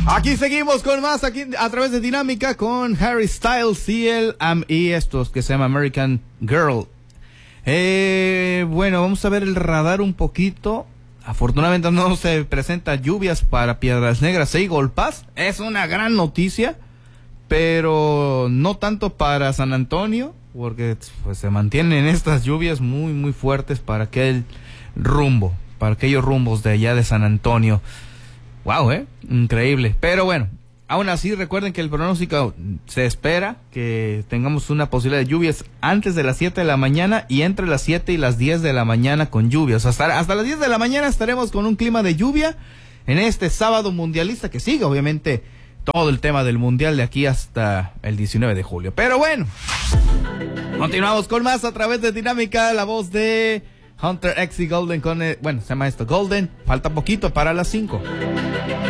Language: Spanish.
Aquí seguimos con más, aquí a través de Dinámica con Harry Styles y estos que se llama American Girl. Bueno, vamos a ver el radar un poquito. Afortunadamente no se presentan lluvias para Piedras Negras e Eagle Pass. Es una gran noticia, pero no tanto para San Antonio, porque pues se mantienen estas lluvias muy muy fuertes para aquellos rumbos de allá de San Antonio. Wow, increíble. Pero bueno, aún así recuerden que el pronóstico se espera que tengamos una posibilidad de lluvias antes de las 7 de la mañana y entre las 7 y las 10 de la mañana con lluvias. Hasta las 10 de la mañana estaremos con un clima de lluvia en este sábado mundialista que sigue, obviamente, todo el tema del mundial de aquí hasta el 19 de julio. Pero bueno, continuamos con más a través de Dinámica, la voz de Hunter X y Golden con, se llama esto Golden. Falta poquito para las 5.